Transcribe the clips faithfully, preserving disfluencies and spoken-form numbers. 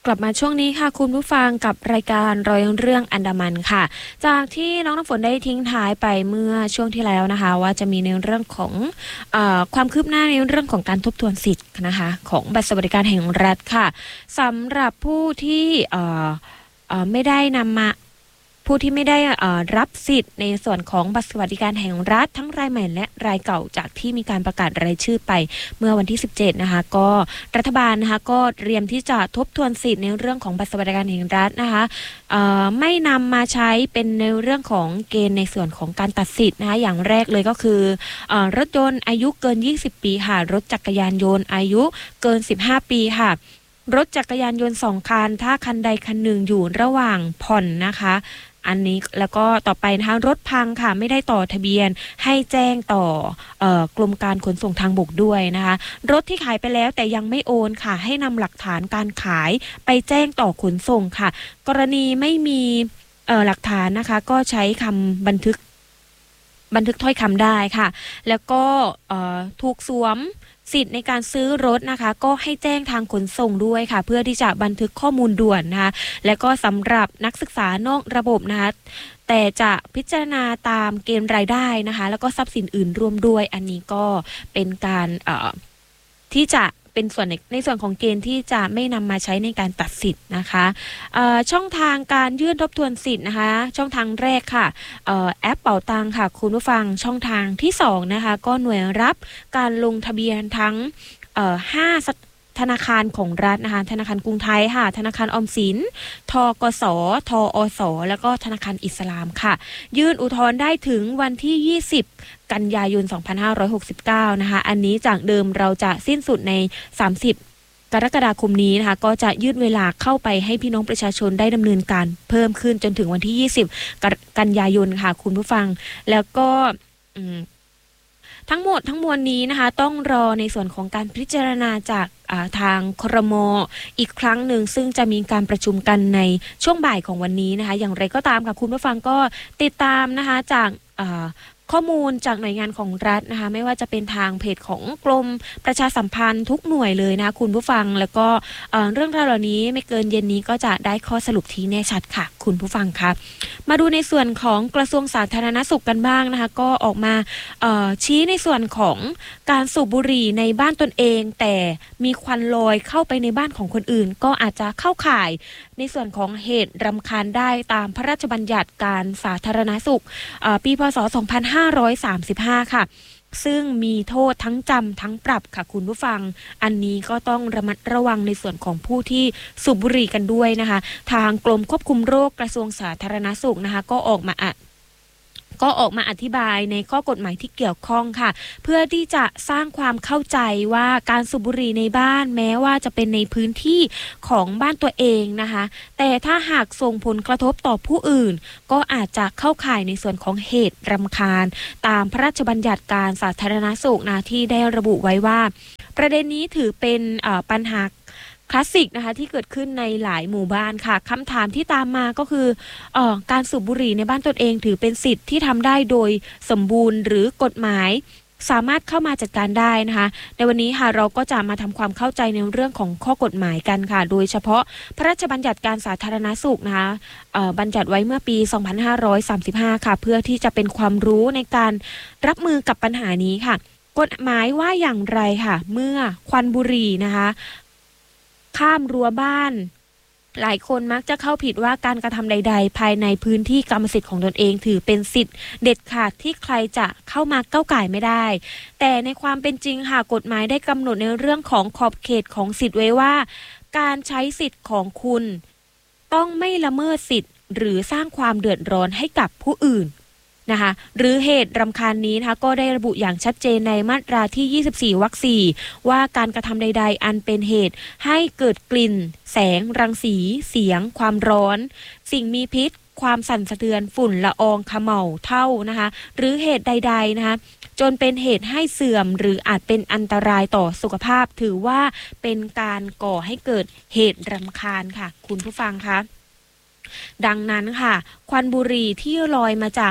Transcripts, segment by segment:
กลับมาช่วงนี้ค่ะคุณผู้ฟังกับรายการรอยเรื่องอันดามันค่ะจากที่น้องน้ำฝนได้ทิ้งท้ายไปเมื่อช่วงที่แล้วนะคะว่าจะมีในเรื่องของเอ่อความคืบหน้าในเรื่องของการทบทวนสิทธิ์นะคะของบัตรสวัสดิการแห่งรัฐค่ะสำหรับผู้ที่เอ่อเอ่อไม่ได้นำมาผู้ที่ไม่ได้รับสิทธิ์ในส่วนของบัตรสวัสดิการแห่งรัฐทั้งรายใหม่และรายเก่าจากที่มีการประกาศรายชื่อไปเมื่อวันที่สิบเจ็ดนะคะก็รัฐบาลนะคะก็เตรียมที่จะทบทวนสิทธิ์ในเรื่องของบัตรสวัสดิการแห่งรัฐนะคะไม่นำมาใช้เป็นในเรื่องของเกณฑ์ในส่วนของการตัดสิทธิ์นะคะอย่างแรกเลยก็คือรถยนต์อายุเกินยี่สิบปีค่ะรถจักรยานยนต์อายุเกินสิบห้าปีค่ะรถจักรยานยนต์สองคันถ้าคันใดคันหนึ่งอยู่ระหว่างผ่อนนะคะอันนี้แล้วก็ต่อไปนะคะรถพังค่ะไม่ได้ต่อทะเบียนให้แจ้งต่อเอ่อกรมการขนส่งทางบกด้วยนะคะรถที่ขายไปแล้วแต่ยังไม่โอนค่ะให้นำหลักฐานการขายไปแจ้งต่อขนส่งค่ะกรณีไม่มีเอ่อหลักฐานนะคะก็ใช้คำบันทึกบันทึกถ้อยคำได้ค่ะแล้วก็เอ่อถูกสวมสิทธิ์ในการซื้อรถนะคะก็ให้แจ้งทางขนส่งด้วยค่ะเพื่อที่จะบันทึกข้อมูลด่วนนะคะและก็สำหรับนักศึกษานอกระบบนะคะแต่จะพิจารณาตามเกณฑ์รายได้นะคะแล้วก็ทรัพย์สินอื่นร่วมด้วยอันนี้ก็เป็นการเอ่อที่จะเป็นส่วนในในส่วนของเกณฑ์ที่จะไม่นำมาใช้ในการตัดสิทธิ์นะคะช่องทางการยื่นทบทวนสิทธิ์นะคะช่องทางแรกค่ะแอปเป๋าตังค่ะคุณผู้ฟังช่องทางที่สองนะคะก็หน่วยรับการลงทะเบียนทั้งห้าธนาคารของรัฐนะคะธนาคารกรุงไทยค่ะธนาคารออมสินทกสทอสแล้วก็ธนาคารอิสลามค่ะยื่นอุทธรณ์ได้ถึงวันที่ยี่สิบกันยายนสองพันห้าร้อยหกสิบเก้านะคะอันนี้จากเดิมเราจะสิ้นสุดในสามสิบกรกฎาคมนี้นะคะก็จะยืดเวลาเข้าไปให้พี่น้องประชาชนได้ดำเนินการเพิ่มขึ้นจนถึงวันที่ยี่สิบกันยายนค่ะคุณผู้ฟังแล้วก็ทั้งหมดทั้งมวลนี้นะคะต้องรอในส่วนของการพิจารณาจากทางครม.อีกครั้งหนึ่งซึ่งจะมีการประชุมกันในช่วงบ่ายของวันนี้นะคะอย่างไรก็ตามค่ะคุณผู้ฟังก็ติดตามนะคะจากข้อมูลจากหน่วยงานของรัฐนะคะไม่ว่าจะเป็นทางเพจของกรมประชาสัมพันธ์ทุกหน่วยเลยนะคุณผู้ฟังแล้วก็เรื่องราวเหล่านี้ไม่เกินเย็นนี้ก็จะได้ข้อสรุปที่แน่ชัดค่ะคุณผู้ฟังครับมาดูในส่วนของกระทรวงสาธารณสุขกันบ้างนะคะก็ออกมาชี้ในส่วนของการสูบบุหรี่ในบ้านตนเองแต่มีควันลอยเข้าไปในบ้านของคนอื่นก็อาจจะเข้าข่ายในส่วนของเหตุรำคาญได้ตามพระราชบัญญัติการสาธารณสุขปีพ.ศ. สองพันห้าร้อยสามสิบห้าค่ะซึ่งมีโทษทั้งจำทั้งปรับค่ะคุณผู้ฟังอันนี้ก็ต้องระมัดระวังในส่วนของผู้ที่สูบบุหรี่กันด้วยนะคะทางกรมควบคุมโรคกระทรวงสาธารณสุขนะคะก็ออกมาก็ออกมาอธิบายในข้อกฎหมายที่เกี่ยวข้องค่ะเพื่อที่จะสร้างความเข้าใจว่าการสูบบุหรี่ในบ้านแม้ว่าจะเป็นในพื้นที่ของบ้านตัวเองนะคะแต่ถ้าหากส่งผลกระทบต่อผู้อื่นก็อาจจะเข้าข่ายในส่วนของเหตุรำคาญตามพระราชบัญญัติการสาธารณสุขนะที่ได้ระบุไว้ว่าประเด็นนี้ถือเป็นปัญหาคลาสสิกนะคะที่เกิดขึ้นในหลายหมู่บ้านค่ะคำถามที่ตามมาก็คือเอ่อการสูบบุหรี่ในบ้านตนเองถือเป็นสิทธิ์ที่ทำได้โดยสมบูรณ์หรือกฎหมายสามารถเข้ามาจัดการได้นะคะในวันนี้ค่ะเราก็จะมาทำความเข้าใจในเรื่องของข้อกฎหมายกันค่ะโดยเฉพาะพระราชบัญญัติการสาธารณสุขนะคะเอ่อบัญญัติไว้เมื่อปีสองพันห้าร้อยสามสิบห้าค่ะเพื่อที่จะเป็นความรู้ในการรับมือกับปัญหานี้ค่ะกฎหมายว่าอย่างไรค่ะเมื่อควันบุหรี่นะคะข้ามรั้วบ้านหลายคนมักจะเข้าผิดว่าการกระทำใดๆภายในพื้นที่กรรมสิทธิ์ของตนเองถือเป็นสิทธิ์เด็ดขาดที่ใครจะเข้ามาก้าวก่ายไม่ได้แต่ในความเป็นจริงค่ะกฎหมายได้กำหนดในเรื่องของขอบเขตของสิทธิ์ไว้ว่าการใช้สิทธิ์ของคุณต้องไม่ละเมิดสิทธิ์หรือสร้างความเดือดร้อนให้กับผู้อื่นนะคะหรือเหตุรำคาญนี้นะคะก็ได้ระบุอย่างชัดเจนในมาตราที่ยี่สิบสี่วรรคสี่ว่าการกระทำใดๆอันเป็นเหตุให้เกิดกลิ่นแสงรังสีเสียงความร้อนสิ่งมีพิษความสั่นสะเทือนฝุ่นละอองเขม่าเท่านะคะหรือเหตุใดๆนะคะจนเป็นเหตุให้เสื่อมหรืออาจเป็นอันตรายต่อสุขภาพถือว่าเป็นการก่อให้เกิดเหตุรำคาญค่ะคุณผู้ฟังคะดังนั้นค่ะควันบุหรี่ที่ลอยมาจาก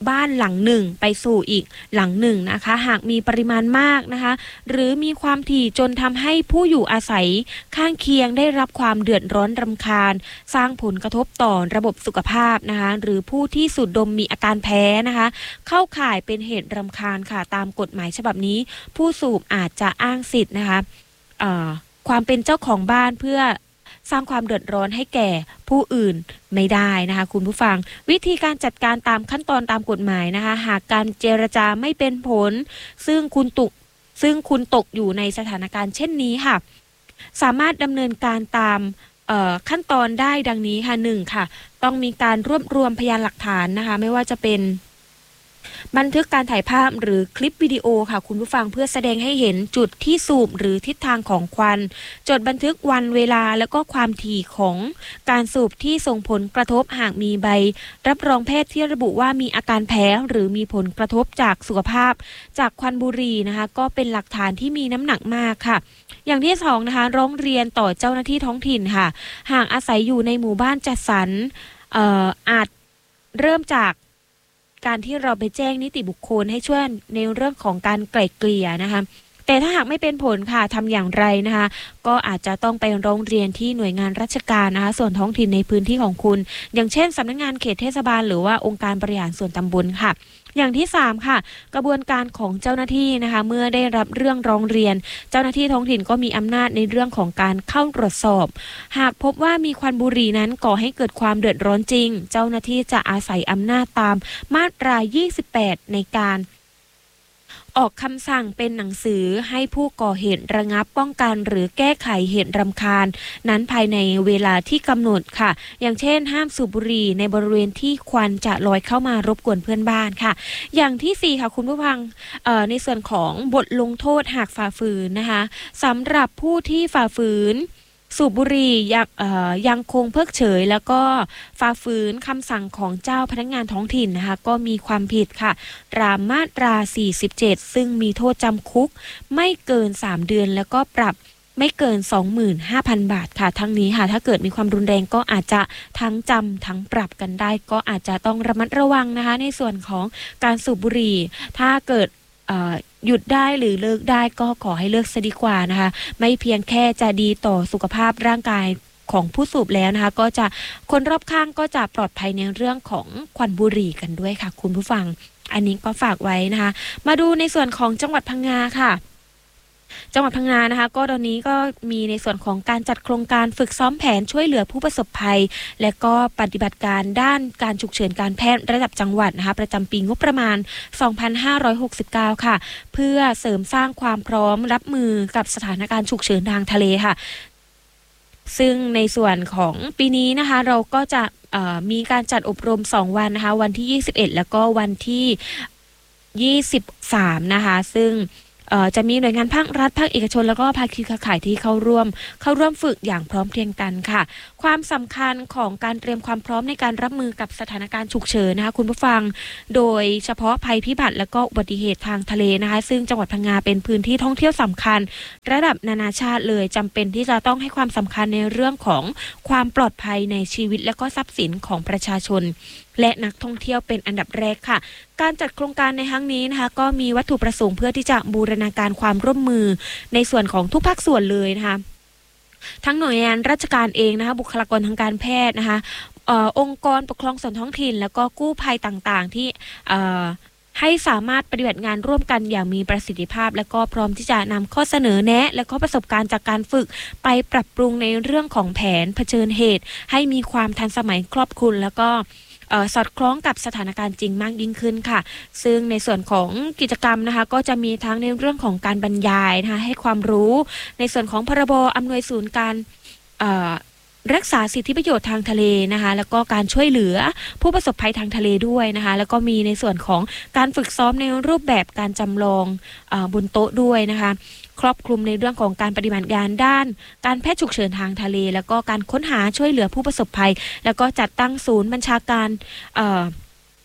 บ้านหลังหนึ่งไปสู่อีกหลังหนึ่งนะคะหากมีปริมาณมากนะคะหรือมีความถี่จนทำให้ผู้อยู่อาศัยข้างเคียงได้รับความเดือดร้อนรำคาญสร้างผลกระทบต่อระบบสุขภาพนะคะหรือผู้ที่สูดดมมีอาการแพ้นะคะเข้าข่ายเป็นเหตุรำคาญค่ะตามกฎหมายฉบับนี้ผู้สูบอาจจะอ้างสิทธิ์นะคะความเป็นเจ้าของบ้านเพื่อสร้างความเดือดร้อนให้แก่ผู้อื่นไม่ได้นะคะคุณผู้ฟังวิธีการจัดการตามขั้นตอนตามกฎหมายนะคะหากการเจรจาไม่เป็นผลซึ่งคุณตกซึ่งคุณตกอยู่ในสถานการณ์เช่นนี้ค่ะสามารถดำเนินการตามขั้นตอนได้ดังนี้ค่ะหนึ่งค่ะต้องมีการรวบรวมพยานหลักฐานนะคะไม่ว่าจะเป็นบันทึกการถ่ายภาพหรือคลิปวิดีโอค่ะคุณผู้ฟังเพื่อแสดงให้เห็นจุดที่สูบหรือทิศทางของควันจดบันทึกวันเวลาแล้วก็ความถี่ของการสูบที่ส่งผลกระทบหากมีใบรับรองแพทย์ที่ระบุว่ามีอาการแพ้หรือมีผลกระทบจากสุขภาพจากควันบุหรี่นะคะก็เป็นหลักฐานที่มีน้ำหนักมากค่ะอย่างที่สองนะคะร้องเรียนต่อเจ้าหน้าที่ท้องถิ่นค่ะหากอาศัยอยู่ในหมู่บ้านจัดสรรเอ่ออาจเริ่มจากการที่เราไปแจ้งนิติบุคคลให้ช่วยในเรื่องของการไกล่เกลี่ยนะคะแต่ถ้าหากไม่เป็นผลค่ะทำอย่างไรนะคะก็อาจจะต้องไปร้องเรียนที่หน่วยงานราชการนะคะส่วนท้องถิ่นในพื้นที่ของคุณอย่างเช่นสำนักงานเขตเทศบาลหรือว่าองค์การบริหารส่วนตำบลค่ะอย่างที่สามค่ะกระบวนการของเจ้าหน้าที่นะคะเมื่อได้รับเรื่องร้องเรียนเจ้าหน้าที่ท้องถิ่นก็มีอำนาจในเรื่องของการเข้าตรวจสอบหากพบว่ามีควันบุหรี่นั้นก่อให้เกิดความเดือดร้อนจริงเจ้าหน้าที่จะอาศัยอำนาจตามมาตรายี่สิบแปดในการออกคำสั่งเป็นหนังสือให้ผู้ก่อเหตุระงับป้องกันหรือแก้ไขเหตุรำคาญนั้นภายในเวลาที่กำหนดค่ะอย่างเช่นห้ามสูบบุหรี่ในบริเวณที่ควันจะลอยเข้ามารบกวนเพื่อนบ้านค่ะอย่างที่สี่ค่ะคุณผู้ฟังในส่วนของบทลงโทษหากฝ่าฝืนนะคะสำหรับผู้ที่ฝ่าฝืนสูบบุหรี่ยังยังคงเพิกเฉยแล้วก็ฝ่าฝืนคำสั่งของเจ้าพนักงานท้องถิ่นนะคะก็มีความผิดค่ะตามมาตราสี่สิบเจ็ดซึ่งมีโทษจำคุกไม่เกินสามเดือนแล้วก็ปรับไม่เกิน สองหมื่นห้าพัน บาทค่ะทั้งนี้ค่ะถ้าเกิดมีความรุนแรงก็อาจจะทั้งจำทั้งปรับกันได้ก็อาจจะต้องระมัดระวังนะคะในส่วนของการสูบบุหรี่ถ้าเกิดหยุดได้หรือเลิกได้ก็ขอให้เลิกซะดีกว่านะคะไม่เพียงแค่จะดีต่อสุขภาพร่างกายของผู้สูบแล้วนะคะก็จะคนรอบข้างก็จะปลอดภัยในเรื่องของควันบุหรี่กันด้วยค่ะคุณผู้ฟังอันนี้ก็ฝากไว้นะคะมาดูในส่วนของจังหวัดพังงาค่ะจังหวัดพังงานะคะก็ตอนนี้ก็มีในส่วนของการจัดโครงการฝึกซ้อมแผนช่วยเหลือผู้ประสบภัยและก็ปฏิบัติการด้านการฉุกเฉินการแพทย์ระดับจังหวัดนะคะประจำปีงบประมาณสองพันห้าร้อยหกสิบเก้าค่ะเพื่อเสริมสร้างความพร้อมรับมือกับสถานการณ์ฉุกเฉินทางทะเลค่ะซึ่งในส่วนของปีนี้นะคะเราก็จะมีการจัดอบรมสองวันนะคะวันที่ยี่สิบเอ็ดแล้วก็วันที่ยี่สิบสามนะคะซึ่งจะมีหน่วยงานภาครัฐภาคเอกชนแล้วก็ภาคีเครือข่ายที่เข้าร่วมเข้าร่วมฝึกอย่างพร้อมเพรียงกันค่ะความสำคัญของการเตรียมความพร้อมในการรับมือกับสถานการณ์ฉุกเฉินนะคะคุณผู้ฟังโดยเฉพาะภัยพิบัติและก็อุบัติเหตุทางทะเลนะคะซึ่งจังหวัดพังงาเป็นพื้นที่ท่องเที่ยวสำคัญระดับนานาชาติเลยจำเป็นที่จะต้องให้ความสำคัญในเรื่องของความปลอดภัยในชีวิตและก็ทรัพย์สินของประชาชนและนักท่องเที่ยวเป็นอันดับแรกค่ะการจัดโครงการในครั้งนี้นะคะก็มีวัตถุประสงค์เพื่อที่จะบูรณาการความร่วมมือในส่วนของทุกภาคส่วนเลยนะคะทั้งหน่วยงานราชการเองนะคะบุคลากรทางการแพทย์นะคะเอ่อองค์กรปกครองส่วนท้องถิ่นแล้วก็กู้ภัยต่างๆที่เอ่อให้สามารถปฏิบัติงานร่วมกันอย่างมีประสิทธิภาพและก็พร้อมที่จะนำข้อเสนอแนะและก็ประสบการณ์จากการฝึกไปปรับปรุงในเรื่องของแผนเผชิญเหตุให้มีความทันสมัยครอบคลุมแล้วก็สอดคล้องกับสถานการณ์จริงมากยิ่งขึ้นค่ะซึ่งในส่วนของกิจกรรมนะคะก็จะมีทั้งในเรื่องของการบรรยายนะคะให้ความรู้ในส่วนของพรบอำนวยศูนย์การรักษาสิทธิประโยชน์ทางทะเลนะคะแล้วก็การช่วยเหลือผู้ประสบภัยทางทะเลด้วยนะคะแล้วก็มีในส่วนของการฝึกซ้อมในรูปแบบการจำลองบนโต๊ะด้วยนะคะครอบคลุมในเรื่องของการปฏิบัติงานด้านการแพทย์ฉุกเฉินทางทะเลแล้วก็การค้นหาช่วยเหลือผู้ประสบภัยแล้วก็จัดตั้งศูนย์บัญชาการ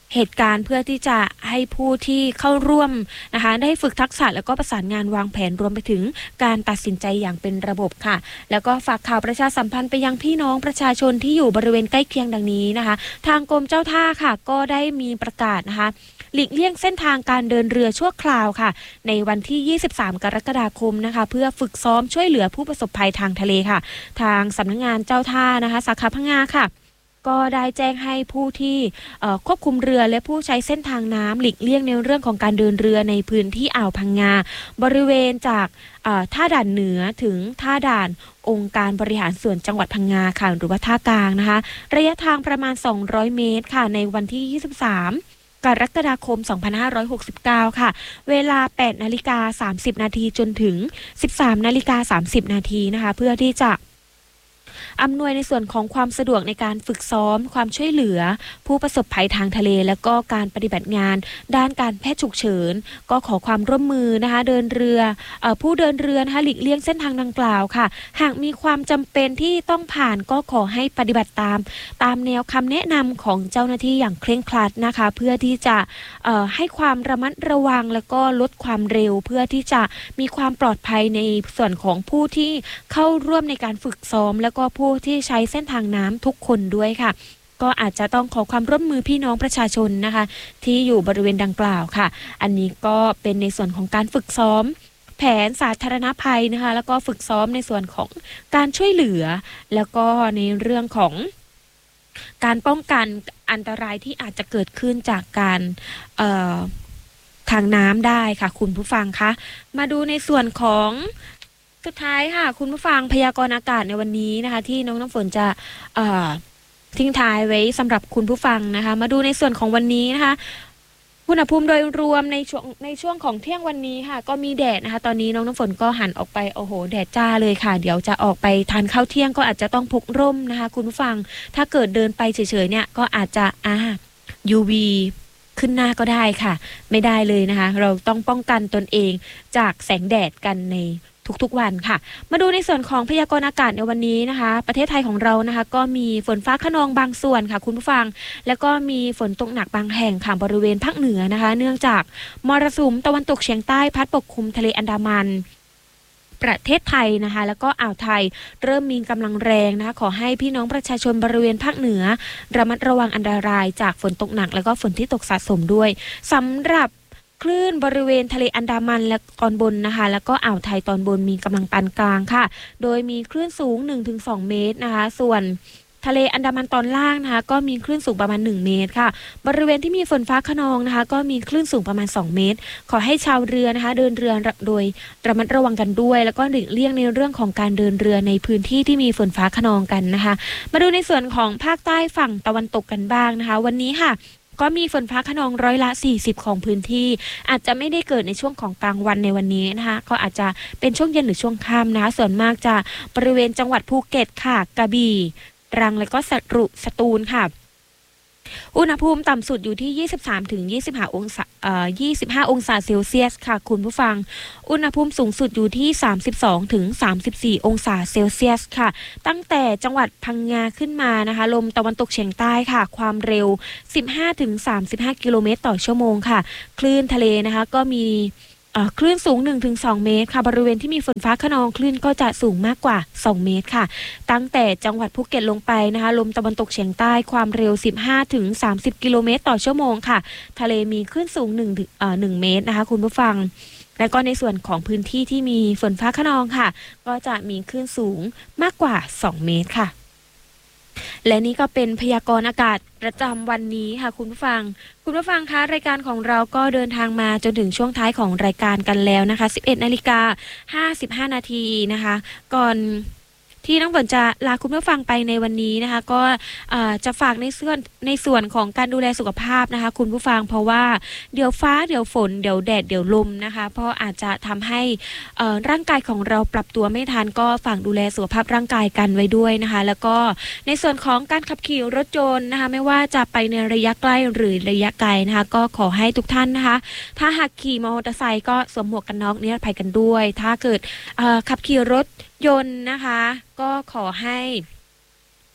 เหตุการณ์เพื่อที่จะให้ผู้ที่เข้าร่วมนะคะได้ฝึกทักษะแล้วก็ประสานงานวางแผนรวมไปถึงการตัดสินใจอย่างเป็นระบบค่ะแล้วก็ฝากข่าวประชาสัมพันธ์ไปยังพี่น้องประชาชนที่อยู่บริเวณใกล้เคียงดังนี้นะคะทางกรมเจ้าท่าค่ะก็ได้มีประกาศนะคะหลีกเลี่ยงเส้นทางการเดินเรือชั่วคราวค่ะในวันที่ ยี่สิบสาม กรกฎาคมนะคะเพื่อฝึกซ้อมช่วยเหลือผู้ประสบภัยทางทะเลค่ะทางสำนักงานเจ้าท่านะคะสาขาพังงาค่ะก็ได้แจ้งให้ผู้ที่ควบคุมเรือและผู้ใช้เส้นทางน้ำหลีกเลี่ยงในเรื่องของการเดินเรือในพื้นที่อ่าวพังงาบริเวณจากท่าด่านเหนือถึงท่าด่านองค์การบริหารส่วนจังหวัดพังงาค่ะหรือว่าท่ากลางนะคะระยะทางประมาณสองร้อยเมตรค่ะในวันที่ยี่สิบสามกรกฎาคมสองพันห้าร้อยหกสิบเก้าค่ะเวลา แปดนาฬิกาสามสิบ นาทีจนถึง สิบสามนาฬิกาสามสิบ นาทีนะคะเพื่อที่จะอำนวยในส่วนของความสะดวกในการฝึกซ้อมความช่วยเหลือผู้ประสบภัยทางทะเลและก็การปฏิบัติงานด้านการแพทย์ฉุกเฉินก็ขอความร่วมมือนะคะเดินเรือเอ่อผู้เดินเรือนะคะหลีกเลี่ยงเส้นทางดังกล่าวค่ะหากมีความจำเป็นที่ต้องผ่านก็ขอให้ปฏิบัติตามตามแนวคำแนะนำของเจ้าหน้าที่อย่างเคร่งครัดนะคะเพื่อที่จะเอ่อให้ความระมัดระวังแล้วก็ลดความเร็วเพื่อที่จะมีความปลอดภัยในส่วนของผู้ที่เข้าร่วมในการฝึกซ้อมแล้วก็ผู้ที่ใช้เส้นทางน้ำทุกคนด้วยค่ะก็อาจจะต้องขอความร่วมมือพี่น้องประชาชนนะคะที่อยู่บริเวณดังกล่าวค่ะอันนี้ก็เป็นในส่วนของการฝึกซ้อมแผนสาธารณภัยนะคะแล้วก็ฝึกซ้อมในส่วนของการช่วยเหลือแล้วก็ในเรื่องของการป้องกันอันตรายที่อาจจะเกิดขึ้นจากการเอ่อทางน้ำได้ค่ะคุณผู้ฟังคะมาดูในส่วนของสุดท้ายค่ะคุณผู้ฟังพยากรณ์อากาศในวันนี้นะคะที่น้องน้ำฝนจะเอ่อทิ้งท้ายไว้สำหรับคุณผู้ฟังนะคะมาดูในส่วนของวันนี้นะคะอุณหภูมิโดยรวมในช่วงในช่วงของเที่ยงวันนี้ค่ะก็มีแดดนะคะตอนนี้น้องน้ำฝนก็หันออกไปโอ้โหแดดจ้าเลยค่ะเดี๋ยวจะออกไปทานข้าวเที่ยงก็อาจจะต้องพกร่มนะคะคุณผู้ฟังถ้าเกิดเดินไปเฉยๆเนี่ยก็อาจจะอ่า ยู วี ขึ้นหน้าก็ได้ค่ะไม่ได้เลยนะคะเราต้องป้องกันตนเองจากแสงแดดกันในทุกๆวันค่ะมาดูในส่วนของพยากรณ์อากาศในวันนี้นะคะประเทศไทยของเรานะคะก็มีฝนฟ้าคะนองบางส่วนค่ะคุณผู้ฟังแล้วก็มีฝนตกหนักบางแห่งค่ะบริเวณภาคเหนือนะคะเนื่องจากมรสุมตะวันตกเฉียงใต้พัดปกคลุมทะเลอันดามันประเทศไทยนะคะแล้วก็อ่าวไทยเริ่มมีกำลังแรงนะคะขอให้พี่น้องประชาชนบริเวณภาคเหนือระมัดระวังอันตรายจากฝนตกหนักแล้วก็ฝนที่ตกสะสมด้วยสำหรับคลื่นบริเวณทะเลอันดามันและตอนบนนะคะแล้วก็อ่าวไทยตอนบนมีกำลังปานกลางค่ะโดยมีคลื่นสูง หนึ่งถึงสอง เมตรนะคะส่วนทะเลอันดามันตอนล่างนะคะก็มีคลื่นสูงประมาณหนึ่งเมตรค่ะบริเวณที่มีฝนฟ้าคะนองนะคะก็มีคลื่นสูงประมาณสองเมตรขอให้ชาวเรือนะคะเดินเรือโดยระมัดระวังกันด้วยแล้วก็หลีกเลี่ยงในเรื่องของการเดินเรือในพื้นที่ที่มีฝนฟ้าคะนองกันนะคะมาดูในส่วนของภาคใต้ฝั่งตะวันตกกันบ้างนะคะวันนี้ค่ะก็มีฝนฟ้าคะนองร้อยละสี่สิบของพื้นที่อาจจะไม่ได้เกิดในช่วงของกลางวันในวันนี้นะคะก็อาจจะเป็นช่วงเย็นหรือช่วงค่ำนะคะส่วนมากจะบริเวณจังหวัดภูเก็ตค่ะกระบี่ตรังและก็สรุสตูลค่ะอุณหภูมิต่ำสุดอยู่ที่ ยี่สิบสามถึงยี่สิบห้า องศาเอ่อยี่สิบห้า องศาเซลเซียสค่ะคุณผู้ฟังอุณหภูมิสูงสุดอยู่ที่ สามสิบสองถึงสามสิบสี่ องศาเซลเซียสค่ะตั้งแต่จังหวัดพังงาขึ้นมานะคะลมตะวันตกเฉียงใต้ค่ะความเร็ว สิบห้าถึงสามสิบห้า กิโลเมตรต่อชั่วโมงค่ะคลื่นทะเลนะคะก็มีคลื่นสูง หนึ่งถึงสอง เมตรค่ะบริเวณที่มีฝนฟ้าคะนองคลื่นก็จะสูงมากกว่าสองเมตรค่ะตั้งแต่จังหวัดภูเก็ตลงไปนะคะลมตะวันตกเฉียงใต้ความเร็ว สิบห้าถึงสามสิบ กิโลเมตรต่อชั่วโมงค่ะทะเลมีคลื่นสูง1ถึงเอ่อหนึ่งเมตรนะคะคุณผู้ฟังและก็ในส่วนของพื้นที่ที่มีฝนฟ้าคะนองค่ะก็จะมีคลื่นสูงมากกว่าสองเมตรค่ะและนี่ก็เป็นพยากรณ์อากาศประจำวันนี้ค่ะคุณผู้ฟังคุณผู้ฟังคะรายการของเราก็เดินทางมาจนถึงช่วงท้ายของรายการกันแล้วนะคะ สิบเอ็ดนาฬิกาห้าสิบห้า นาทีนะคะก่อนที่น้องฝนจะลาคุณผู้ฟังไปในวันนี้นะคะก็จะฝากในส่วนในส่วนของการดูแลสุขภาพนะคะคุณผู้ฟังเพราะว่าเดี๋ยวฟ้าเดี๋ยวฝนเดี๋ยวแดดเดี๋ยวลมนะคะเพราะอาจจะทำให้ร่างกายของเราปรับตัวไม่ทันก็ฝากดูแลสุขภาพร่างกายกันไว้ด้วยนะคะแล้วก็ในส่วนของการขับขี่รถยนต์นะคะไม่ว่าจะไปในระยะใกล้หรือระยะไกลนะคะก็ขอให้ทุกท่านนะคะถ้าหากขี่มอเตอร์ไซค์ก็สวมหมวกกันน็อกนิรภัยกันด้วยถ้าเกิดขับขี่รถยนต์นะคะก็ขอให้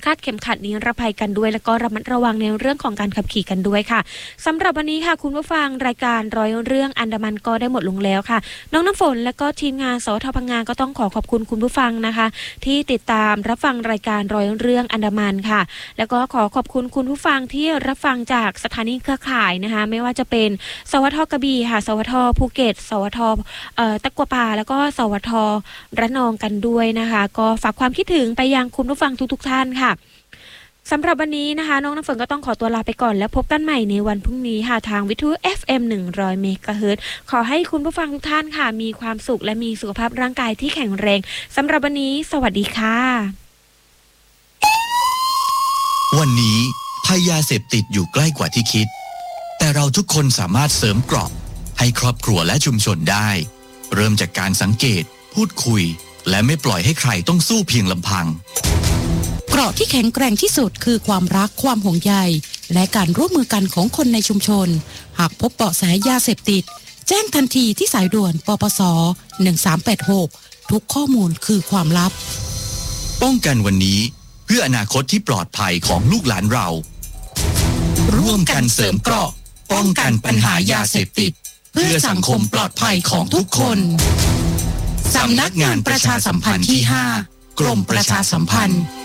คาดเข็มขัดนิรภัยกันด้วยแล้วก็ระมัดระวังในเรื่องของการขับขี่กันด้วยค่ะสำหรับวันนี้ค่ะคุณผู้ฟังรายการร้อยเรื่องอันดามันก็ได้หมดลงแล้วค่ะน้องน้ำฝนและก็ทีมงานสวทพังงาก็ต้องขอขอบคุณคุณผู้ฟังนะคะที่ติดตามรับฟังรายการร้อยเรื่องอันดามันค่ะแล้วก็ขอขอบคุณคุณผู้ฟังที่รับฟังจากสถานีเครือข่ายนะคะไม่ว่าจะเป็นสวทกระบี่ค่ะสวทภูเก็ตสวทเอ่อตะกัวป่าแล้วก็สวทระนองกันด้วยนะคะก็ฝากความคิดถึงไปยังคุณผู้ฟังทุกๆท่านค่ะสำหรับวันนี้นะคะน้องน้ำฝนก็ต้องขอตัวลาไปก่อนแล้วพบกันใหม่ในวันพรุ่งนี้ค่ะทางวิทยุ เอฟ เอ็ม หนึ่งร้อยเมกะเฮิรตซ์ขอให้คุณผู้ฟังทุกท่านค่ะมีความสุขและมีสุขภาพร่างกายที่แข็งแรงสำหรับวันนี้สวัสดีค่ะวันนี้ภัยยาเสพติดอยู่ใกล้กว่าที่คิดแต่เราทุกคนสามารถเสริมเกราะให้ครอบครัวและชุมชนได้เริ่มจากการสังเกตพูดคุยและไม่ปล่อยให้ใครต้องสู้เพียงลำพังเกราะที่แข็งแกร่งที่สุดคือความรักความห่วงใยและการร่วมมือกันของคนในชุมชนหากพบเบาะแสยาเสพติดแจ้งทันทีที่สายด่วนปปสหนึ่งสามแปดหกทุกข้อมูลคือความลับป้องกันวันนี้เพื่ออนาคตที่ปลอดภัยของลูกหลานเราร่วมกันเสริมเกราะป้องกันปัญหายาเสพติดเพื่อสังคมปลอดภัยของทุกคนสำนักงานประชาสัมพันธ์ที่ห้ากรมประชาสัมพันธ์